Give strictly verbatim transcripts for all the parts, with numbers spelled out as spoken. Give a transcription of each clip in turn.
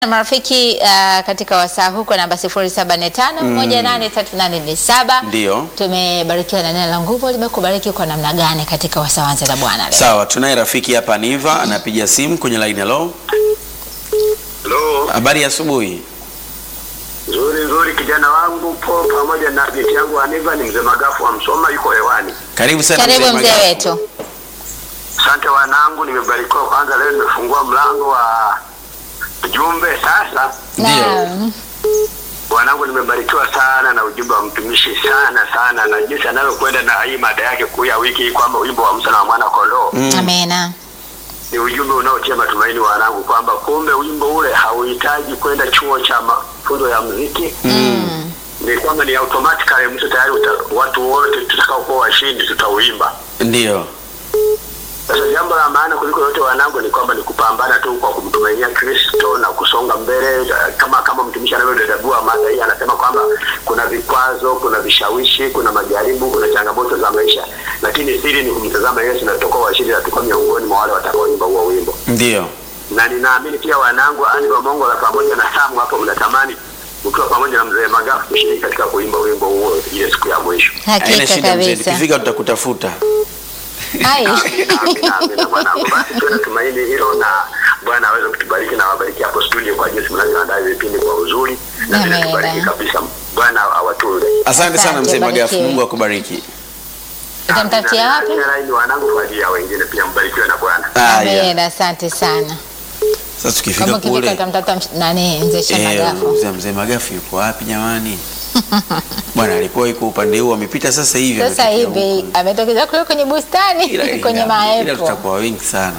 Marafiki uh, katika wasaa huko namba sifuri saba nne tano moja nane tatu nane nne saba. Ndio. Tumebarikiwa na neno la nguvu. Limekubariki kwa namna gani katika wasaa wanza la Bwana leo? Sawa, tunaye rafiki hapa Niva anapiga simu kwenye line. Hello. Hello. Habari ya asubuhi. Nzuri nzuri kijana wangu po pamoja na binti yangu Aniva, ni mzee Magafu wa Msoma, yuko hewani. Karibu sana Karibu mzee Magafu wetu. Asante wanangu, nimebarikiwa kwanza leo, nimefungua mlango wa ujumbe sasa. Ndio. Wanangu, nimebarikiwa sana na ujumbe wa mtumishi sana sana, na jinsi anavyokwenda na hii mada yake kuu ya wiki hii kwamba wimbo wa Musa na mwana kondoo. Mm. Amena. Ni ujumbe unaotia matumaini wanangu, kwamba kumbe wimbo ule hauhitaji kwenda chuo cha mafunzo ya muziki. Mm. Ni kwamba ni automatically mtu tayari uta, watu wote tutakao kuwa washindi tutauimba. Ndio. Sasa jambo la maana kuliko yote wanangu ni kwamba ni kupambana tu kwa kumtumainia Kristo na kusonga mbele, kama kama mtumishi anavyodadabua mada hii, anasema kwamba kuna vikwazo, kuna vishawishi, kuna majaribu, kuna changamoto za maisha, lakini siri ni kumtazama Yesu na tutakuwa washindi na tuko miongoni mwa wale watakaoimba huo wimbo. Ndio. Na ninaamini pia wanangu, ani wa Mungu la pamoja na Samu hapo, mnatamani mkiwa pamoja na mzee Magafu kushiriki katika kuimba wimbo huo ile siku ya mwisho. Hakika kabisa. Tukifika tutakutafuta. Hai. Amina, amina mwanangu. Basi tuna tumaini hilo, na Bwana aweze kutubariki na wabariki hapo studio kwa jinsi mnavyoandaa vipindi kwa uzuri, na Amina. tubariki kabisa. Bwana awatunze. Asante sana Asante, mzee Magafu, barikiwe. Mungu akubariki. Utamtafutia wapi? Ni wanangu kwa ajili ya wengine pia, mbarikiwe na Bwana. Haya. Amena, asante sana. Sasa tukifika Kama ukifika kule utamtafuta msh- nani mzee Shana eh, Magafu. mzee mzee Magafu yuko wapi jamani? Bwana alikuwa yuko upande huu, amepita sasa hivi. Sasa ametokea hivi huku. ametokeza kule kwenye bustani Ila- ila- kwenye ila maepo. tutakuwa wengi sana.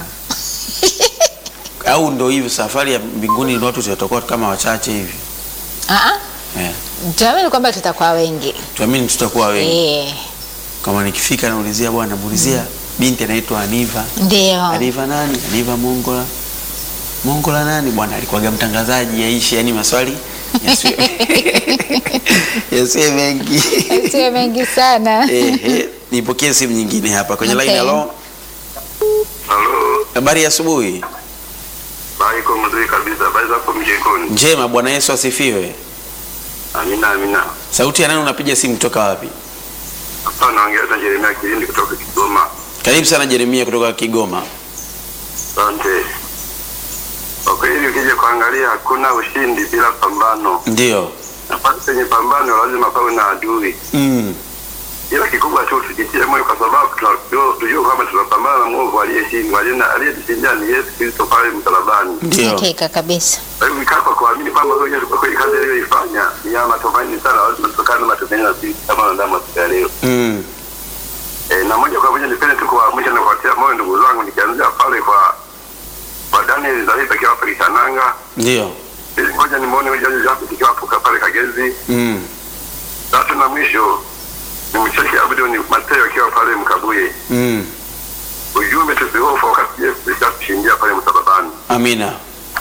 Au ndo hivyo safari ya mbinguni ni watu tutakuwa kama wachache hivi. Ah ah. Eh. Tuamini kwamba tutakuwa wengi. Tuamini tutakuwa wengi. Eh. Kama nikifika naulizia bwana, muulizia binti anaitwa Aniva. Ndio. Aniva nani? Aniva Mongola. Mongola nani? Bwana alikuwaga mtangazaji Aisha, yani maswali yasiwe yasiwe mengi. Sio mengi sana. Eh, eh, nipokee simu nyingine hapa kwenye Okay. line. Hello. Halo. Habari ya asubuhi. Baiko mzuri kabisa. Habari zako mjekoni? Njema, Bwana Yesu asifiwe. Amina, amina. Sauti ya nani unapiga simu kutoka wapi? Hapa naongea na Jeremia Kilindi kutoka Kigoma. Karibu sana Jeremia kutoka Kigoma. Asante. Kwa kweli ukija kuangalia hakuna ushindi bila pambano. Ndio. Nafasi kwenye pambano lazima pawe na adui. Mm. Ila kikubwa tu tujitie moyo, kwa sababu tunajua tujue kwamba tunapambana na Mungu aliyeshinda, aliyeshinda ni Yesu Kristo pale msalabani. Ndio. Hakika kabisa. Kwa hivyo nikaa kwa kuamini kwamba huyo Yesu kwa kweli kazi aliyoifanya ni ya matumaini sana, lazima tutokane na matumaini na sisi kama wanadamu wa leo. Mm. Eh, na moja kwa moja nipende tu kuamsha na kuwatia moyo ndugu zangu, nikianzia pale kwa kwa Daniel Zahida akiwa pale Kisananga. Ndio. Ili ngoja nimuone huyo jaji hapo kikiwa hapo pale Kagezi. Mm. Tatu na mwisho ni mcheki Abdul ni Mateo akiwa pale Mkabuye. Mm. Ujumbe tusihofu wakati Yesu alishindia pale msalabani. Amina.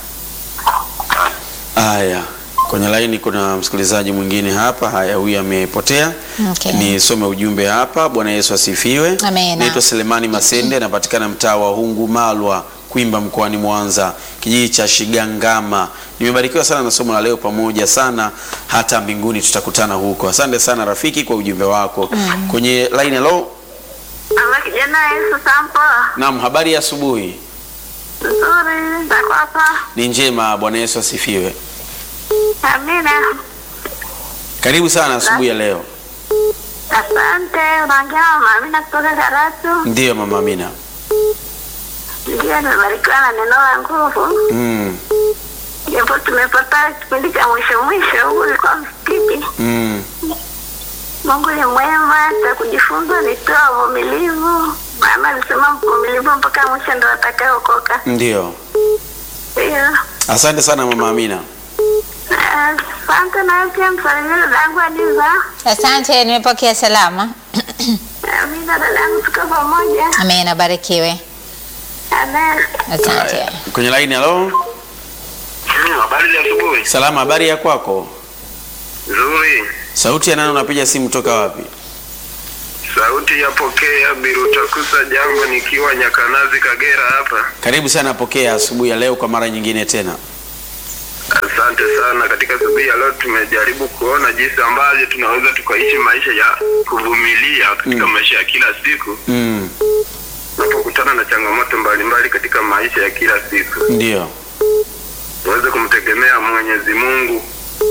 Haya, kwenye laini kuna msikilizaji mwingine hapa. Haya, huyu amepotea. Okay. Nisome ujumbe hapa. Bwana Yesu asifiwe. Amina. Naitwa Selemani Masende, napatikana mtaa wa Hungu Malwa, Kwimba, mkoani Mwanza, kijiji cha Shigangama. Nimebarikiwa sana na somo la leo, pamoja sana hata mbinguni tutakutana huko. Asante sana rafiki kwa ujumbe wako. Mm. Kwenye line. Hello. Ama kijana Yesu sampo. Naam, habari ya asubuhi. Nzuri, takwapa. Ni njema, Bwana Yesu asifiwe. Amina. Karibu sana asubuhi ya leo. Asante, unaongea mama Amina kutoka Karatu. Ndiyo mama Amina. Ndio, nimebarikiwa na neno la nguvu. Mm. Japo tumepata kipindi cha mwisho mwisho, huu ulikuwa msikiti. Mm. Mungu ni mwema, hata kujifunza ni toa uvumilivu. Maana alisema mvumilivu mpaka mwisho ndo atakayeokoka. Ndiyo. Ndio. Asante sana mama Amina. Asante, na pia msalimie dadangu Adiza. Asante, nimepokea salama. Amina, dadangu, tuko pamoja. Amena, barikiwe. Amen. Asante. Haya, kwenye line. Hello. Hmm, habari za asubuhi. Salama, habari ya kwako? Nzuri. Sauti ya nani unapiga simu kutoka wapi? Sauti yapokea Birutakusa jambo, nikiwa Nyakanazi Kagera hapa. Karibu sana, pokea asubuhi ya leo kwa mara nyingine tena. Asante sana. Katika asubuhi ya leo tumejaribu kuona jinsi ambavyo tunaweza tukaishi maisha ya kuvumilia katika mm. maisha ya kila siku. Mm. Tunapokutana na changamoto mbalimbali katika maisha ya kila siku. Ndio. Tuweze kumtegemea Mwenyezi Mungu.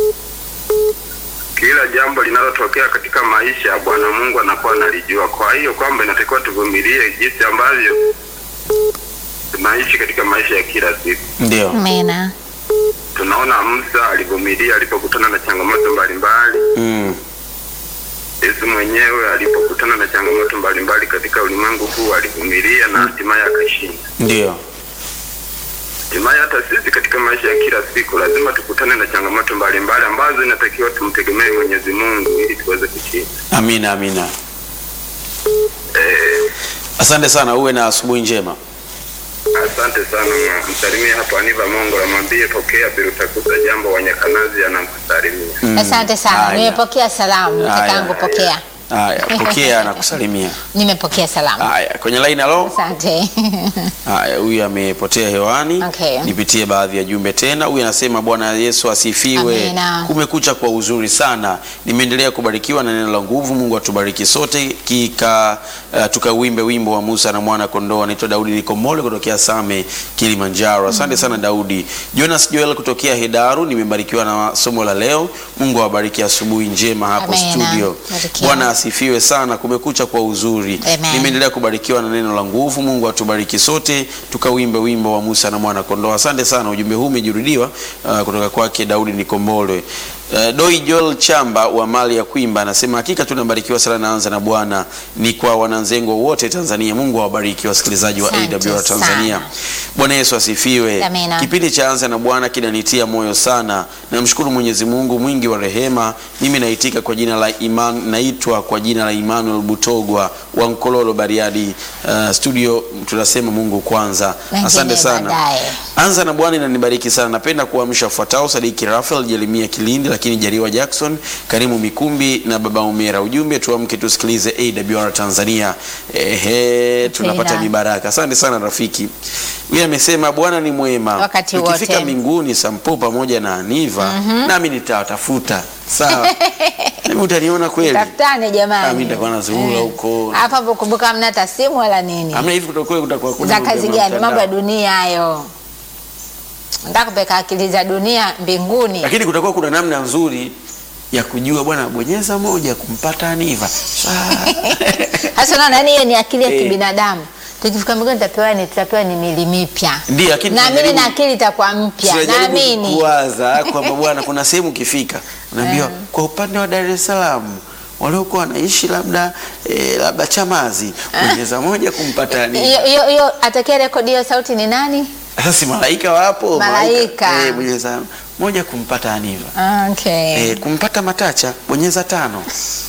Kila jambo linalotokea katika maisha ya Bwana Mungu anakuwa analijua. Kwa hiyo kwamba inatakiwa tuvumilie jinsi ambavyo tunaishi katika maisha ya kila siku. Ndio. Amina. Tunaona Musa alivumilia alipokutana na changamoto mbalimbali. Mm. Yesu mwenyewe alipokutana na changamoto mbalimbali katika ulimwengu huu alivumilia na hatimaye akashinda. Ndio. Hatimaye hata sisi katika maisha ya kila siku lazima tukutane na changamoto mbalimbali ambazo inatakiwa tumtegemee Mwenyezi Mungu ili tuweze kushinda. Amina, amina. Eh, Asante sana, uwe na asubuhi njema. asante sana. Msalimie hapa Aniva Mongo, mwambie pokea Birutakuza jambo Wanyakanazi anamsalimia. Mm. Asante sana. Haya. Nimepokea salamu. Haya. Kakangu pokea. Haya, pokea na kusalimia. Nimepokea salamu. Haya, kwenye line halo. Asante. Haya, huyu amepotea hewani. Okay. Nipitie baadhi ya jumbe tena. Huyu anasema Bwana Yesu asifiwe. Amina. Kumekucha kwa uzuri sana. Nimeendelea kubarikiwa na neno la nguvu. Mungu atubariki sote. Kika uh, tukawimbe wimbo wa Musa na mwana kondoo. Naitwa Daudi Nikomole kutokea Same, Kilimanjaro. Asante sana Daudi. Jonas Joel kutokea Hedaru, nimebarikiwa na somo la leo. Mungu awabariki, asubuhi njema hapo Amina. studio. Barikiwa. Bwana asifiwe sana. Kumekucha kwa uzuri. Amen. Nimeendelea kubarikiwa na neno la nguvu. Mungu atubariki sote. Tukawimbe wimbo wa Musa na mwana kondoo. Asante sana. Ujumbe huu umejirudiwa uh, kutoka kwake Daudi Nikombolwe. Uh, Doi Joel Chamba wa Mali ya Kwimba anasema hakika tunabarikiwa sana, naanza na Bwana ni kwa wananzengo wote Tanzania. Mungu awabariki wasikilizaji wa Asante A W R Tanzania. sana. Bwana Yesu asifiwe. Amina. Kipindi cha anza na Bwana kinanitia moyo sana. Namshukuru Mwenyezi Mungu mwingi wa rehema. Mimi naitika kwa jina la Iman, naitwa kwa jina la Emmanuel Butogwa wa Nkololo Bariadi. Uh, studio tunasema Mungu kwanza. Wengine Asante sana. baadaye. Anza na Bwana inanibariki sana. Napenda kuamsha wafuatao: Sadiki Rafael, Jeremia Kilindi, lakini Jariwa Jackson, Karimu Mikumbi na Baba Umera. Ujumbe tuamke tusikilize A W R Tanzania. Ehe, tunapata Tena. mibaraka. Asante sana rafiki. Yeye amesema Bwana ni mwema. Wakati Tukifika wote. mbinguni Sampo pamoja na Aniva, nami nitawatafuta. Sawa. Nami utaniona kweli. Tafutane jamani. Ah, mimi nitakuwa nazurura Eh. huko. Hapa hapo kumbuka hamna hata simu wala nini. Hamna hivi kutokuwa kutakuwa kuna Za kazi gani? Mambo ya dunia hayo. Nataka kupeka akili za dunia mbinguni. Lakini kutakuwa kuna namna nzuri ya kujua bwana, bonyeza moja kumpata Aniva. Sasa unaona nani, hiyo ni akili ya Eh. kibinadamu. Tukifika mbinguni tutapewa ni tutapewa ni mili mipya. Ndio, lakini naamini tunajaribu- na akili itakuwa mpya. Tunajaribu Naamini. kuwaza kwamba bwana, kuna sehemu ukifika unaambiwa kwa upande wa Dar es Salaam waliokuwa wanaishi labda eh, labda Chamazi, bonyeza moja kumpata Aniva. Hiyo hiyo hiyo atakaye rekodi hiyo sauti ni nani? Sasa si malaika wapo? Malaika. Eh, bonyeza moja kumpata Aniva. Okay. Eh, kumpata Matacha bonyeza tano.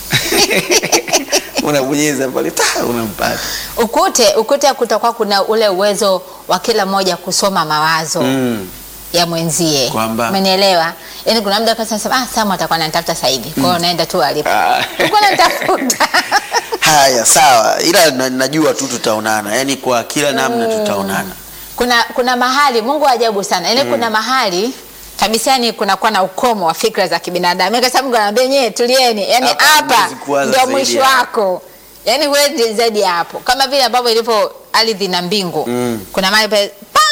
Unabonyeza pale ta unampata. Ukute ukute kutakuwa kuna ule uwezo wa kila mmoja kusoma mawazo Mm. ya mwenzie. Kwamba- Umenielewa? Yaani kuna muda kwa sasa ah, Samu atakuwa ananitafuta sasa hivi. Kwa hiyo naenda tu alipo. Ah. Uko anatafuta. Haya, sawa, ila na, najua tu tutaonana, yaani kwa kila namna tutaonana. Kuna kuna mahali Mungu wa ajabu sana. Yaani kuna mahali kabisa, yani kunakuwa na ukomo wa fikra za kibinadamu. Kwa sababu Mungu anaambia nyewe tulieni. Yaani Hapa hapa huwezi kuwaza ndio zaidi mwisho ya hapo. wako. Yaani huwezi zaidi ya hapo. Kama vile ambavyo ilivyo ardhi na mbingu. Mm. Kuna mahali pale pam!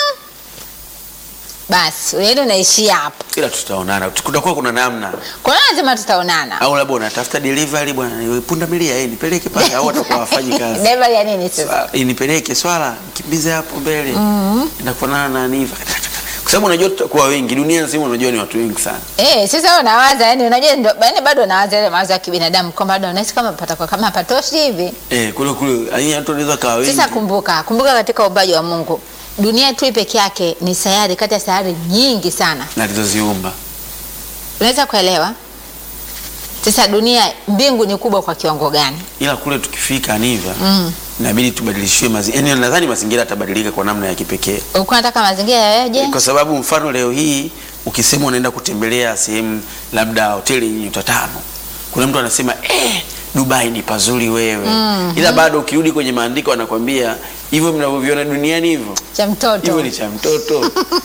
Basi, yaani unaishia hapo. Ila tutaonana, kutakuwa kuna namna. Kwa hiyo lazima tutaonana. Au labda unatafuta delivery bwana, punda milia yeye nipeleke pale, au watakuwa wafanyi kazi. Never ya nini sasa? Swala, inipeleke swala, kimbize hapo mbele. Inakufanana na Aniva. Kwa sababu unajua tutakuwa wengi, dunia nzima unajua ni watu wengi sana. Eh, sasa wewe unawaza, yani unajua ndio yani bado unawaza ile mawazo ya kibinadamu kwamba bado unahisi kama patakuwa kama hapatoshi hivi. Eh, kule kule, yaani watu wanaweza kawa wengi. Sasa kumbuka, kumbuka katika uumbaji wa Mungu, dunia tu peke yake ni sayari kati ya sayari nyingi sana. na alizoziumba. Unaweza kuelewa? Sasa dunia, mbingu ni kubwa kwa kiwango gani? Ila kule tukifika Aniva, Mm. inabidi tubadilishiwe mazingira. Yaani nadhani mazingira yatabadilika kwa namna ya kipekee. Uko unataka mazingira yaweje? Kwa sababu mfano leo hii ukisema unaenda kutembelea sehemu labda hoteli yenye nyota tano, kuna mtu anasema eh, Dubai ni pazuri wewe. Mm. Ila bado ukirudi kwenye maandiko anakwambia hivyo mnavyoviona duniani hivyo Cha mtoto. hivyo ni cha mtoto.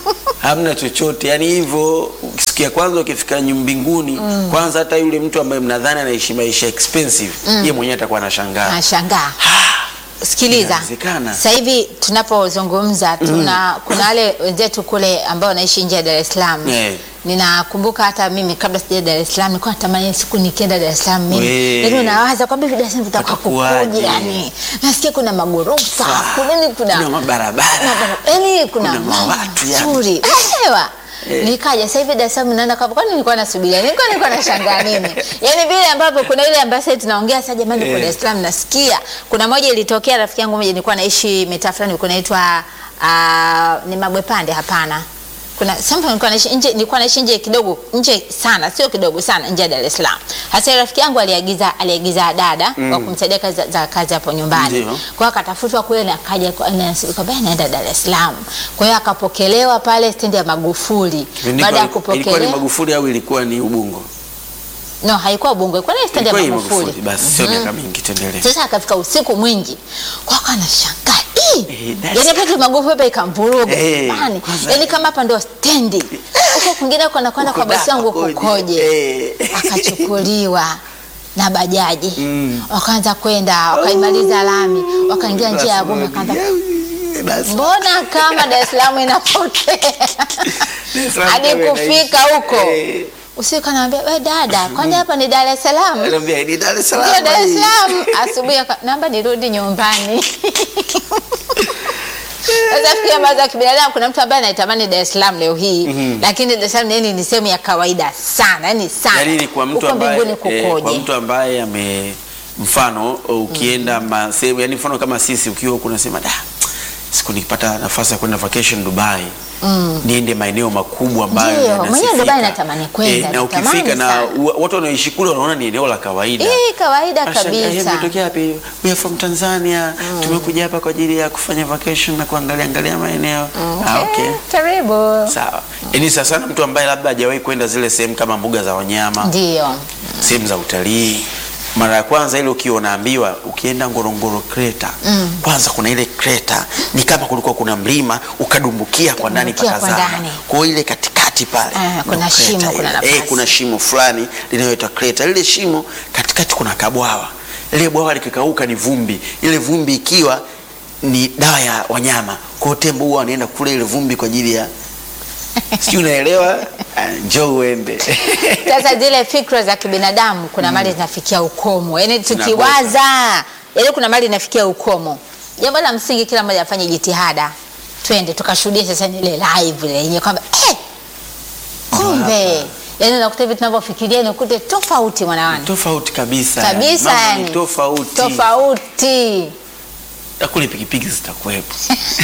hamna chochote. Yani hivyo siku ya kwanza ukifika mbinguni mm. kwanza hata yule mtu ambaye mnadhani anaishi maisha expensive mm. yeye mwenyewe atakuwa anashangaa. Anashangaa. Sikiliza, sasa hivi tunapozungumza tuna mm. kuna wale wenzetu kule ambao wanaishi nje ya Dar es Salaam. Yeah. Ninakumbuka hata mimi kabla sija Dar es Salaam nilikuwa natamani siku nikienda Dar es Salaam mimi. Ndio nawaza kwamba Dar es Salaam vitakuwa kukoje yani. Nasikia kuna magorofa, kuna kuna kuna mabarabara. Yaani kuna watu nzuri. Ewa. Eh. Nikaja sasa hivi Dar es Salaam naenda kwa kwani nilikuwa nasubiria. Nilikuwa nilikuwa nashangaa nini? Yaani vile ambapo kuna ile ambayo sasa tunaongea sasa jamani eh. kwa Dar es Salaam nasikia. Kuna moja ilitokea rafiki yangu mmoja nilikuwa naishi mitaa fulani nilikuwa naitwa uh, ni Mabwepande hapana. Kuna sometimes nilikuwa naishi nje nilikuwa naishi nje kidogo nje sana sio kidogo sana nje ya Dar es Salaam. Hasa rafiki yangu aliagiza aliagiza dada mm. wa kumsaidia kazi za kazi hapo nyumbani. Ndiyo. Kwa hiyo akatafutwa kule na akaja kwa naenda Dar es Salaam. Kwa hiyo akapokelewa pale stendi ya Magufuli. Baada ya kupokelewa ilikuwa ni Magufuli au ilikuwa ni Ubungo? No, haikuwa Ubungo, ilikuwa ni stendi ya Magufuli. Basi sio miaka mingi tuendelee. Sasa akafika usiku mwingi. Kwa hiyo anashangaa yaani pale Magufuli ikamvuruga yani yani kama hapa ndio stendi huko kwingine kuna kwenda kwa basi yangu kukoje akachukuliwa na bajaji mm. wakaanza kwenda wakaimaliza lami wakaingia njia ya Goma kaanza mbona kama Dar es Salaam inapotea hadi kufika huko usiku anaambia wewe dada kwani hapa ni Dar es Salaam anambia ni Dar es Salaam Dar es Salaam asubuhi naomba nirudi nyumbani. Sasa pia maza kibinadamu kuna mtu ambaye anaitamani Dar es Salaam leo hii mm -hmm. lakini Dar es Salaam ni sehemu ya kawaida sana yani sana yani ni kwa mtu ambaye eh, kwa mtu ambaye ame mfano ukienda mm -hmm. sehemu yani mfano kama sisi ukiwa unasema da siku nikipata nafasi ya kwenda vacation Dubai mm. niende maeneo makubwa ambayo yanasifika. Mwenye Dubai natamani kwenda. E, na ukifika na watu wanaoishi kule wanaona ni eneo la kawaida. Eh, kawaida kabisa. Tumetokea wapi? We are from Tanzania. Mm. Tumekuja hapa kwa ajili ya kufanya vacation na kuangalia angalia maeneo. Mm. Ah, okay. Karibu. Sawa. Yaani sasa sana mtu ambaye labda hajawahi kwenda zile sehemu kama mbuga za wanyama. Ndio. Sehemu za utalii. Mara ya kwanza ile ukiwa unaambiwa ukienda Ngorongoro Crater mm. kwanza kuna ile crater ni kama kulikuwa kuna mlima ukadumbukia kwa ndani pakazama. Kwa ile katikati pale ah, kuna shimo kuna nafasi. Eh, kuna shimo fulani linaloitwa crater. Ile shimo katikati kuna kabwawa. Ile bwawa likikauka ni vumbi. Ile vumbi ikiwa ni dawa ya wanyama. Kwa hiyo tembo huwa wanaenda kule ile vumbi kwa ajili ya sio unaelewa? Njoo uende. Sasa zile fikra za kibinadamu kuna mali zinafikia ukomo. Yaani tukiwaza, yaani kuna mali inafikia ukomo. Jambo la msingi kila mmoja afanye jitihada. Twende tukashuhudie sasa ile live ile yenyewe kwamba eh kumbe yaani nakuta vitu tunavyofikiria ni kute tofauti mwanawani. Tofauti kabisa. Kabisa yani. Tofauti. Tofauti. Takuli pikipiki zitakuwepo.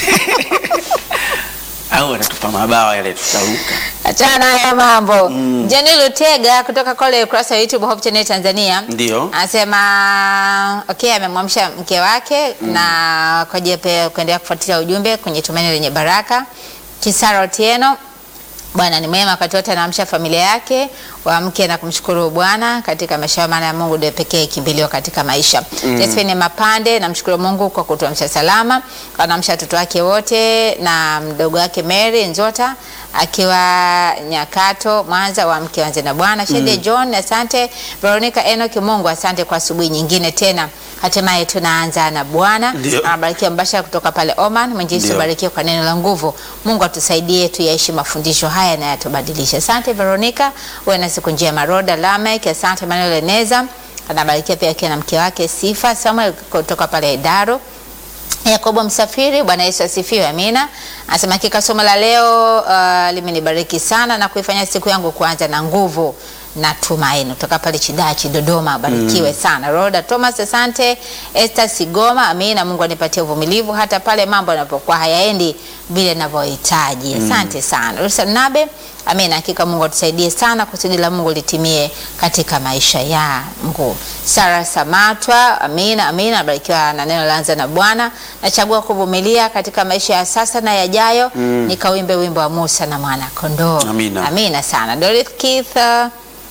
Au atatupa mabawa yale tutaruka. Achana na mambo. Mm. Jenny Lutega kutoka kule ukurasa wa YouTube Hope Channel Tanzania. Ndio. Anasema okay amemwamsha mke wake mm. na kwa ajili ya kuendelea kufuatilia ujumbe kwenye Tumaini Lenye Baraka. Kisara Otieno Bwana ni mwema wakati wote anaamsha familia yake waamke na kumshukuru Bwana katika maisha maana ya Mungu ndiye pekee kimbilio katika maisha. Mm. Josephine Mapande namshukuru Mungu kwa kutuamsha salama. Anaamsha watoto wake wote na mdogo wake Mary Nzota akiwa Nyakato Mwanza waamke wanze na Bwana. Shede mm. John asante. Veronica Enoch Mungu asante kwa asubuhi nyingine tena. Hatimaye tunaanza na Bwana. Anabarikiwa mbasha kutoka pale Oman. Mwenyezi barikiwe kwa neno la nguvu. Mungu atusaidie tuyaishi mafundisho haya na yatubadilisha. Asante Veronica. Uwe na siku njema. Roda Lamek asante. Manuel Eneza anabarikiwa pia akiwa na mke wake Sifa Samuel kutoka pale Daro. Yakobo Msafiri, Bwana Yesu asifiwe, amina. Anasema hakika somo la leo uh, limenibariki sana na kuifanya siku yangu kuanza na nguvu na tumaini. Kutoka pale Chidachi Dodoma, barikiwe mm. sana. Roda Thomas asante. Esther Sigoma, amina. Mungu anipatie uvumilivu hata pale mambo yanapokuwa hayaendi vile ninavyohitaji. Asante mm. sana. Rusa Nabe, amina. Hakika Mungu atusaidie sana kusudi la Mungu litimie katika maisha yangu. Sara Samatwa, amina, amina. Barikiwa na neno laanza na Bwana. Nachagua kuvumilia katika maisha ya sasa na yajayo mm. nikawimbe wimbo wa Musa na mwana kondoo. Amina. Amina sana. Dorothy Keith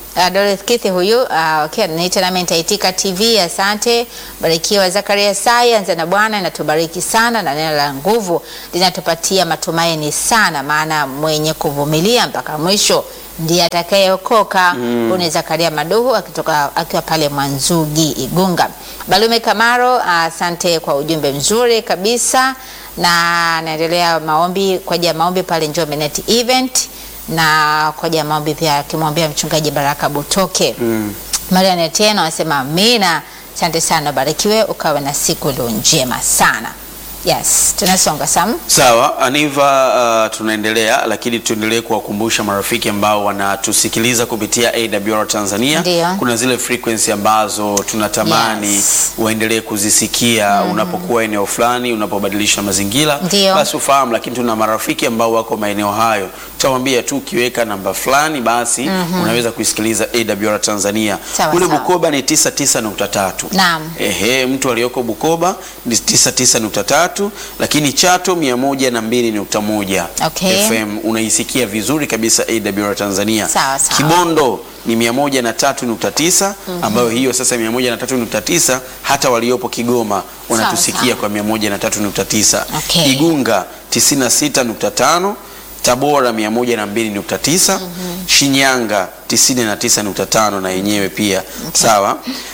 Uh, Dorothy Kithi huyu uh, okay, naita nami nitaitika T V. Asante. Barikiwa Zakaria Sai, anza na Bwana inatubariki sana na neno la nguvu linatupatia matumaini sana, maana mwenye kuvumilia mpaka mwisho ndiye atakayeokoka. Mm. Ni Zakaria Maduhu akitoka akiwa pale Mwanzugi Igunga. Balume Kamaro, asante uh, kwa ujumbe mzuri kabisa, na naendelea maombi kwa ajili ya maombi pale Njombe Net Event, na kwa ajili ya maombi pia akimwambia mchungaji Baraka Butoke. Mm. Maria Neteno anasema amina. Asante sana, barikiwe ukawe na siku njema sana. Yes, tunasonga Sam. Sawa, Aniva, uh, tunaendelea, lakini tuendelee kuwakumbusha marafiki ambao wanatusikiliza kupitia A W R Tanzania. Ndiyo. Kuna zile frequency ambazo tunatamani Yes. waendelee kuzisikia. Mm. Unapokuwa eneo fulani, unapobadilisha mazingira, Ndiyo. basi ufahamu. Lakini tuna marafiki ambao wako maeneo hayo, tutawaambia tu ukiweka namba fulani basi mm-hmm. unaweza kuisikiliza A W R Tanzania. Sawa, Kule sawa. Bukoba ni tisa tisa nukta tatu. Naam. Ehe, mtu aliyoko Bukoba ni tisa tisa nukta tatu, lakini Chato mia moja na mbili nukta moja. Okay. F M unaisikia vizuri kabisa A W R Tanzania. Sawa, sawa. Kibondo ni mia moja na tatu nukta tisa, mm-hmm. ambayo hiyo sasa mia moja na tatu nukta tisa hata waliopo Kigoma wanatusikia sawa, kwa mia moja na tatu nukta tisa. Okay. Igunga tisini na sita nukta tano, Tabora mia moja na mbili nukta tisa, mm-hmm. Shinyanga tisini na tisa nukta tano na yenyewe pia. Okay. Sawa.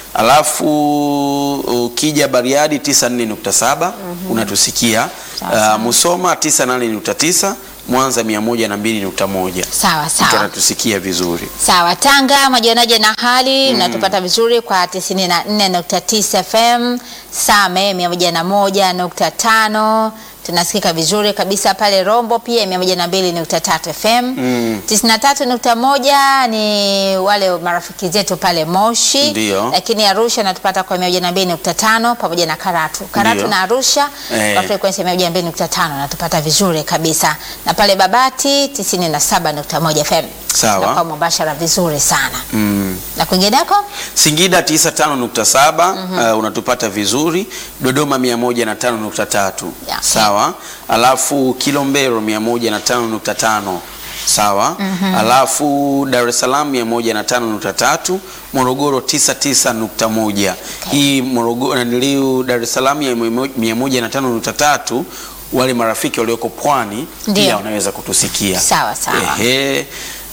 Alafu ukija Bariadi tisa nne nukta saba, mm-hmm. unatusikia. Uh, Musoma tisa nane nukta tisa, Mwanza mia moja na mbili nukta moja. Sawa sawa. Tunatusikia vizuri. Sawa, Tanga majionaje na hali mm. natupata vizuri kwa tisini na nne nukta tisa F M, Same mia moja na moja nukta tano. Tunasikika vizuri kabisa pale Rombo pia mia moja na mbili nukta tatu F M. Mm. tisini na tatu nukta moja ni wale marafiki zetu pale Moshi. Ndiyo. Lakini Arusha natupata kwa mia moja na mbili nukta tano pamoja na Karatu. Karatu Ndiyo. na Arusha eh. kwa frequency mia moja na mbili nukta tano natupata vizuri kabisa. Na pale Babati tisini na saba nukta moja F M. Sawa. Na kwa mubashara vizuri sana. Mm. Na kwingineko? Singida tisini na tano nukta saba, mm-hmm. uh, unatupata vizuri. Dodoma mia moja na tano nukta tatu. Yeah. Sawa. Alafu Kilombero mia moja na tano nukta tano. Sawa. Mm-hmm. Alafu Dar es Salaam mia moja na tano nukta tatu, Morogoro tisini na tisa nukta moja. Okay. Hii Morogoro ndio Dar es Salaam ya mia moja na tano nukta tatu, wale marafiki walioko Pwani pia wanaweza kutusikia. Sawa sawa. Ehe.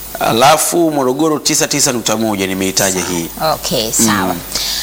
Alafu Morogoro tisini na tisa nukta moja nimeitaja hii. Okay, sawa. Mm.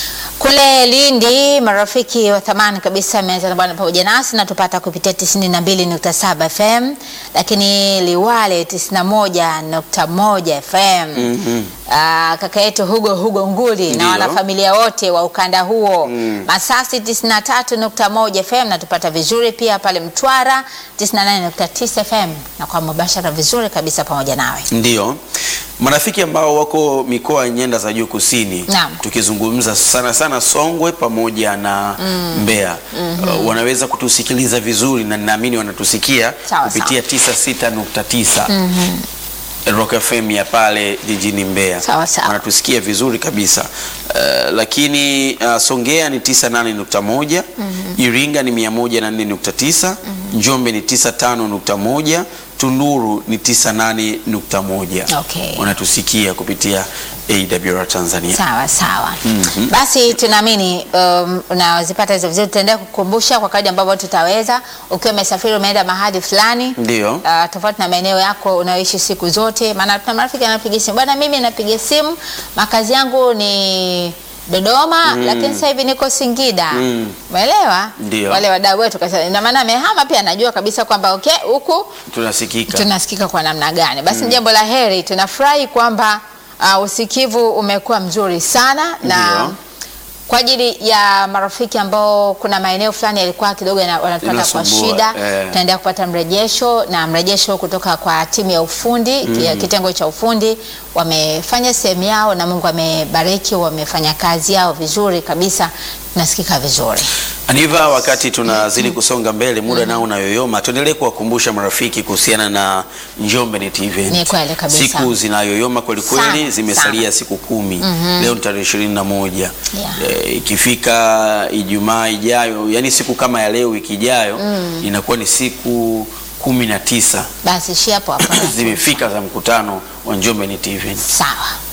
Kule Lindi marafiki wa thamani kabisa wameanza na Bwana pamoja nasi na tupata kupitia tisini na mbili nukta saba F M, lakini Liwale tisini na moja nukta moja F M. Mm-hmm. Uh, kaka yetu Hugo Hugo Nguli Ndiyo. na wanafamilia wote wa ukanda huo. Mm. Masasi tisini na tatu nukta moja F M na tupata vizuri pia pale Mtwara tisini na nane nukta tisa F M na kwa mubashara vizuri kabisa pamoja nawe. Ndiyo. Marafiki ambao wako mikoa nyanda za juu kusini, Naam. tukizungumza sana sana Songwe pamoja na mm. Mbeya, mm-hmm. uh, wanaweza kutusikiliza vizuri na ninaamini wanatusikia sawa, kupitia tisa sita nukta tisa. Mm-hmm. Rock F M ya pale jijini Mbeya. Sawa, sawa. Wanatusikia vizuri kabisa. Uh, lakini uh, Songea ni tisa nane nukta moja, mm-hmm. Iringa ni mia moja na nne nukta tisa, mm-hmm. Njombe ni tisa tano nukta moja, Tunduru ni tisa nane nukta moja. Okay. Wanatusikia kupitia A W R Tanzania. Sawa sawa. Mm-hmm. Basi tunaamini um, unazipata hizo vizuri. Tutaendelea kukumbusha kwa kadri ambavyo tutaweza. Ukiwa umesafiri umeenda mahali fulani, Ndio. Uh, tofauti na maeneo yako unaoishi siku zote, maana tuna marafiki anapiga simu, bwana mimi napiga simu, makazi yangu ni Dodoma, mm. lakini sasa hivi niko Singida. Mm. Umeelewa? Wale wadau wetu kasa, ina maana amehama pia anajua kabisa kwamba okay, huku tunasikika. Tunasikika kwa namna gani? Basi mm. jambo la heri, tunafurahi kwamba uh, usikivu umekuwa mzuri sana. Ndiyo. Na kwa ajili ya marafiki ambao kuna maeneo fulani yalikuwa kidogo wanapata kwa shida, eh. tunaendelea kupata mrejesho na mrejesho kutoka kwa timu ya ufundi, mm. kitengo cha ufundi wamefanya sehemu yao na Mungu amebariki, wamefanya kazi yao vizuri kabisa, tunasikika vizuri. Aniva, wakati tunazidi kusonga mbele, muda mm-hmm. nao unayoyoma, tuendelee kuwakumbusha marafiki kuhusiana na Njombe Net Event. Ni kweli kabisa. Siku zinayoyoma kweli kweli, zimesalia sana. Siku kumi. Mm-hmm. Leo ni tarehe ishirini na moja. Yeah. E, ikifika Ijumaa ijayo, yani siku kama ya leo wiki ijayo, mm. inakuwa ni siku kumi na tisa. Basi shi hapo hapo. Zimefika za mkutano wa Njombe Net Event. Sawa.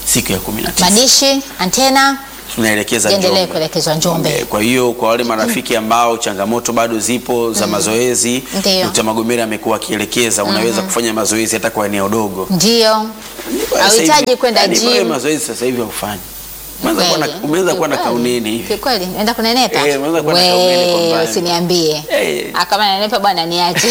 siku ya kumi na tisa. Madishi, antena Tunaelekeza ziendelee Njombe. kuelekezwa Njombe. Eh, Kwa hiyo kwa wale marafiki ambao changamoto bado zipo za mazoezi, Ndio. Dr. Magomera amekuwa akielekeza unaweza kufanya mazoezi hata kwa eneo dogo. Ndio. Sasa Hauhitaji hivi- kwenda yaani gym. wewe mazoezi sasa hivi haufanyi. Umeanza kuwa na Kweli. umeanza kuwa na Kiukweli. kauneni hivi. Kiukweli, naenda kunenepa. Eh, umeanza kuwa na kauneni kwa Wewe mbali. usiniambie. Eh. Ah, kama nanenepa bwana niache.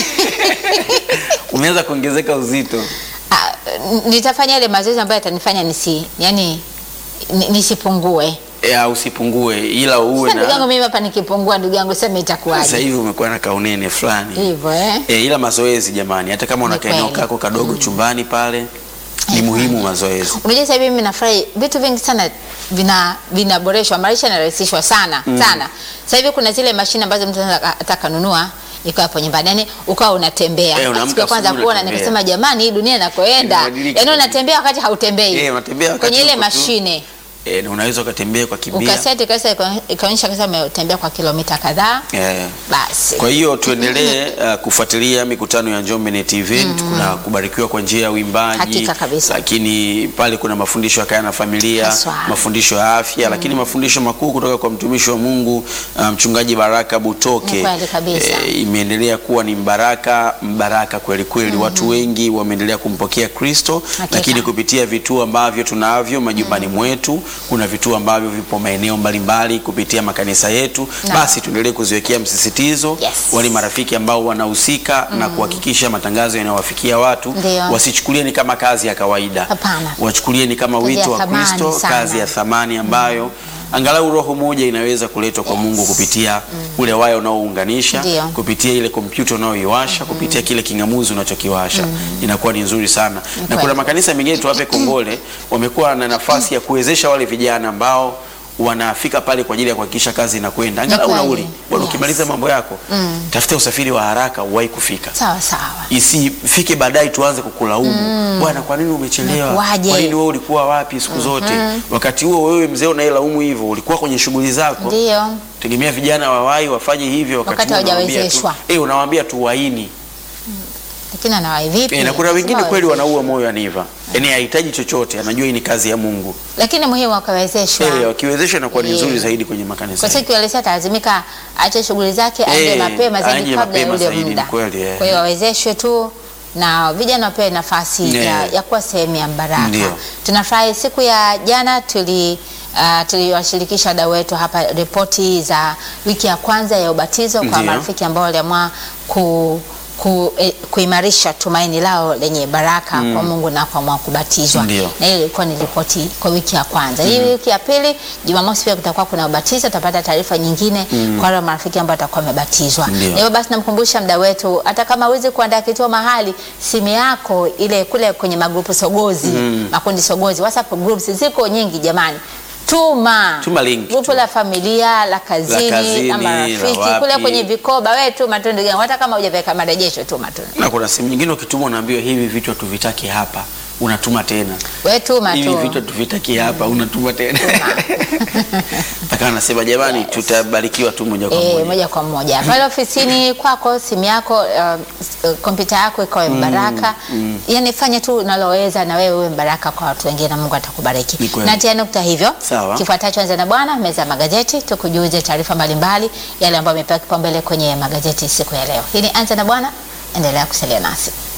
Umeanza kuongezeka uzito. Ah, n- nitafanya ile mazoezi ambayo yatanifanya nisi, yani ni- nisipungue. Ya usipungue ila uwe Sasa ndugu yangu na mimi hapa nikipungua, ndugu yangu sema sasa itakuwaje? hivi umekuwa na kaunene fulani. Hivyo eh? E, ila mazoezi jamani, hata kama una Ni kaeneo kweli. kako kadogo chumbani pale ni Ni muhimu mazoezi. Unajua sasa hivi mimi nafurahi vitu vingi sana vina vinaboreshwa, maisha yanarahisishwa sana sana. Sasa hivi kuna zile mashine ambazo mtu anaweza hata kanunua iko hapo nyumbani, yani ukawa unatembea. Eh, unaamka Siku ya kwanza asubuhi kuona unatembea. nikasema jamani, hii dunia inakoenda, Inabadilika. yani unatembea wakati hautembei. Eh, unatembea wakati kwenye ile uko tu. mashine E, na unaweza ukatembea kwa kimbia. ukaseti kasa ikaonyesha kasa umetembea kwa kilomita kadhaa. Eh. Basi Kwa hiyo tuendelee uh, kufuatilia mikutano ya Njombe Net Event. Kuna kubarikiwa kwa njia ya uimbaji. Hakika kabisa. Lakini pale kuna mafundisho ya kaya na familia, Haswa. mafundisho ya afya, lakini mafundisho makuu kutoka kwa mtumishi wa Mungu uh, mchungaji Baraka Butoke. Ni kweli kabisa. Eh, imeendelea kuwa ni mbaraka mbaraka kweli kweli. Watu wengi wameendelea kumpokea Kristo, Hakika. lakini kupitia vituo ambavyo tunavyo majumbani mwetu, kuna vituo ambavyo vipo maeneo mbalimbali kupitia makanisa yetu. Na. Basi tuendelee kuziwekea msisitizo Yes. wale marafiki ambao wanahusika na kuhakikisha matangazo yanawafikia watu, Ndio. wasichukulie ni kama kazi ya kawaida. Hapana. Wachukulie ni kama Kazi ya wito wa thamani Kristo, sana. kazi ya thamani ambayo angalau roho moja inaweza kuletwa kwa Mungu kupitia ule waya unaounganisha, Ndio. kupitia ile kompyuta unaoiwasha, kupitia kile kingamuzi unachokiwasha. Inakuwa ni nzuri sana. Na kweli. kuna makanisa mengine tuwape kongole, wamekuwa na nafasi ya kuwezesha wale vijana ambao wanafika pale kwa ajili ya kuhakikisha kazi inakwenda. Angalau kweli. nauli. Bwana, Yes. ukimaliza mambo yako, tafuta usafiri wa haraka uwahi kufika. sawa sawa. Isifike baadaye tuanze kukulaumu. Bwana, kwa nini umechelewa? Umekuwaje? Kwa nini wewe ulikuwa wapi siku zote? Wakati huo wewe mzee unaelaumu hivyo, ulikuwa kwenye shughuli zako. Ndio. Tegemea vijana wawahi wafanye hivyo wakati, Wakati huo unawaambia tu- hawajawezeshwa. Eh, unawaambia tu waini. Lakini anawahi vipi? Eh, na kuna wengine Lazima kweli wawezeshwe. wanaua moyo aniva. Yaani hahitaji chochote, anajua hii ni kazi ya Mungu. Lakini muhimu wakawezeshwa. Eh, wakiwezeshwa inakuwa ni Eh. nzuri zaidi kwenye makanisa. Kwa siku alisa atalazimika aache shughuli zake aende Eh, mapema zaidi aje kabla ya mapema ule zaidi, ni muda. kweli, eh. Kwa hiyo wawezeshwe tu na vijana wapewe nafasi Eh. ya, ya kuwa sehemu ya mbaraka. Ndio. Tunafurahi siku ya jana tuli Uh, tuliwashirikisha wadau wetu hapa ripoti za wiki ya kwanza ya ubatizo kwa Ndio. marafiki ambao waliamua ku ku, eh, kuimarisha tumaini lao lenye baraka kwa Mungu na kuamua kubatizwa. Ndio. Na hiyo ilikuwa ni ripoti kwa wiki ya kwanza. Hii wiki ya pili, Jumamosi pia kutakuwa kuna ubatizo, tutapata taarifa nyingine kwa wale marafiki ambao watakuwa wamebatizwa. Ndio. Na hivyo basi namkumbusha mda wetu, hata kama huwezi kuandaa kituo mahali, simu yako ile kule kwenye magrupu sogozi, makundi sogozi, WhatsApp groups ziko nyingi jamani. Tuma, Tuma link grupu tu. la familia, la kazini, La kazini, na marafiki la wapi. kule kwenye vikoba, wewe tuma tu ndugu yangu, hata kama hujaweka marejesho tuma tu. Na kuna sehemu nyingine ukituma unaambiwa hivi vitu hatuvitaki hapa, unatuma tena. Wewe tuma Hivi tu. vitu hatuvitaki hapa, unatuma tena. Mpaka anasema jamani, tutabarikiwa tu moja kwa Eh, moja. moja kwa moja pale ofisini kwako, simu yako, uh, kompyuta yako ikawe mbaraka. Yani fanya tu unaloweza na wewe uwe mbaraka kwa watu wengine na Mungu atakubariki. Ni kweli. Na tia nukta hivyo. Sawa. Kifuatacho Anza na Bwana, meza ya magazeti, tukujuze taarifa mbalimbali yale ambayo yamepewa kipaumbele kwenye magazeti siku ya leo. Hii ni Anza na Bwana, endelea kusalia nasi.